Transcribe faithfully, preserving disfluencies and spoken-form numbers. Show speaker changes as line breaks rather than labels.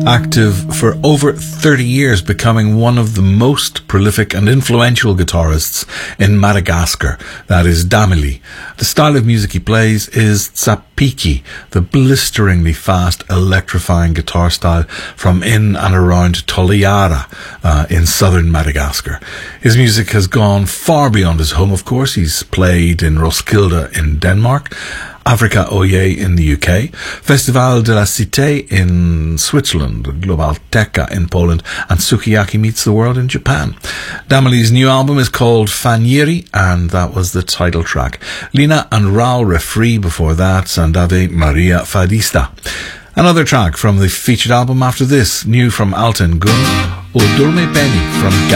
Active for over thirty years, becoming one of the most prolific and influential guitarists in Madagascar, that is Damili. The style of music he plays is tsapiki, the blisteringly fast, electrifying guitar style from in and around Toliara uh, in southern Madagascar. His music has gone far beyond his home, of course. He's played in Roskilde in Denmark, Africa Oye in the U K, Festival de la Cité in Switzerland, Globalteca in Poland, and Sukiyaki Meets the World in Japan. Damili's new album is called Fanieri, and that was the title track. Lina and Raul Refri before that, and Ave Maria Fadista. Another track from the featured album after this, new from Alten Gun, O Dorme Bene from Ghana.